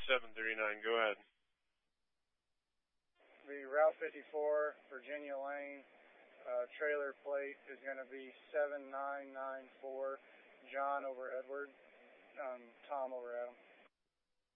739. Go ahead. The Route 54, Virginia Lane, trailer plate is going to be 7994, John over Edward, Tom over Adam.